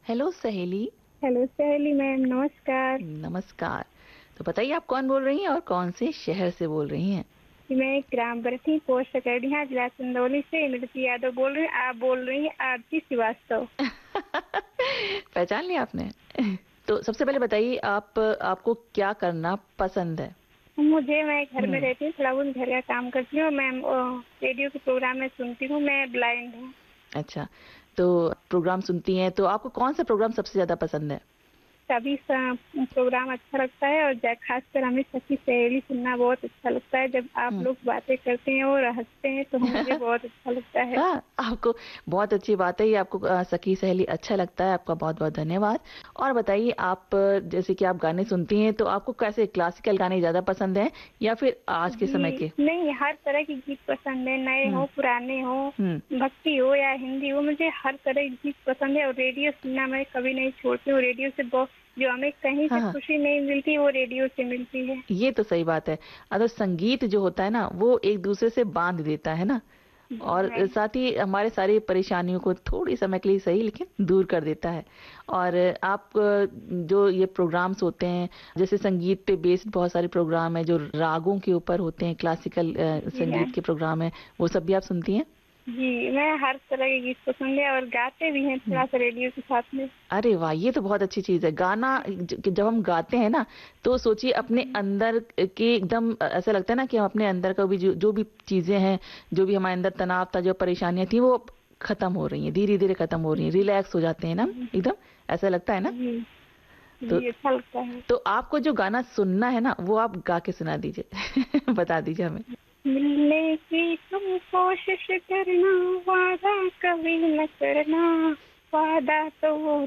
Hello सहेली। Hello सहेली ma'am, नमस्कार। नमस्कार। तो बताइए आप कौन बोल रही हैं और कौन से शहर से बोल रही हैं? मैं ग्राम बरठी, पोस्ट सकरडीहा, जिला चंदौली से इमरती यादव बोल रही हूँ। आप बोल रही हैं आरती श्रीवास्तव। पहचान लिया आपने? तो सबसे पहले बताइए आपको क्या करना पसंद है? मैं घर में हम्म। रहती हूँ, थोड़ा बहुत घर का काम करती हूँ मैम। रेडियो के प्रोग्राम में सुनती हूँ। मैं ब्लाइंड हूँ। अच्छा, तो प्रोग्राम सुनती हैं तो आपको कौन सा प्रोग्राम सबसे ज्यादा पसंद है? सभी प्रोग्राम अच्छा लगता है, और खासकर हमें सखी सहेली सुनना बहुत अच्छा लगता है। जब आप हम्म। लोग बातें करते हैं और हंसते हैं तो मुझे बहुत अच्छा लगता है। हाँ, आपको बहुत अच्छी बात है ये। आपको सखी सहेली अच्छा लगता है। आपका बहुत बहुत धन्यवाद। और बताइए आप जैसे कि आप गाने सुनती हैं तो आपको कैसे क्लासिकल गाने ज्यादा पसंद हैं या फिर आज के समय जी के? नहीं, हर तरह की गीत पसंद है, नए हम्म। हो पुराने हो, हम्म। भक्ति हो या हिंदी हो, मुझे हर तरह की गीत पसंद है। और रेडियो सुनना मैं कभी नहीं छोड़ती हूँ। रेडियो से बहुत, जो हमें कहीं हाँ से हाँ, खुशी नहीं मिलती वो रेडियो से मिलती है। ये तो सही बात है। अगर संगीत जो होता है ना वो एक दूसरे से बांध देता है ना, जी और मैम। साथ ही हमारे सारी परेशानियों को थोड़ी समय के लिए सही लेकिन दूर कर देता है। और आप जो ये प्रोग्राम्स होते हैं, जैसे संगीत पे बेस्ड बहुत सारे प्रोग्राम है जो रागों के ऊपर होते हैं, क्लासिकल जी संगीत मैम। के प्रोग्राम है, वो सब भी आप सुनती हैं? जी, मैं हर तरह के गीत पसंद है, और गाते भी हैं हम्म। थोड़ा सा रेडियो के साथ में। अरे वाह, ये तो बहुत अच्छी चीज है। गाना जब हम गाते हैं ना तो सोचिए अपने जी अंदर के एकदम ऐसा लगता है ना कि हम अपने अंदर का भी जो भी चीजें हैं, जो भी हमारे अंदर तनाव था, जो परेशानियां थी, वो खत्म हो रही हैं, धीरे धीरे खत्म हो रही हैं, रिलैक्स हो जाते हैं ना जी एकदम। ऐसा लगता है ना? जी। तो जी, अच्छा लगता है। तो आपको जो गाना सुनना है ना वो आप गा के सुना दीजिए। बता दीजिए हमें। मिलने की तुम कोशिश करना, वादा कभी न करना, वादा तो वो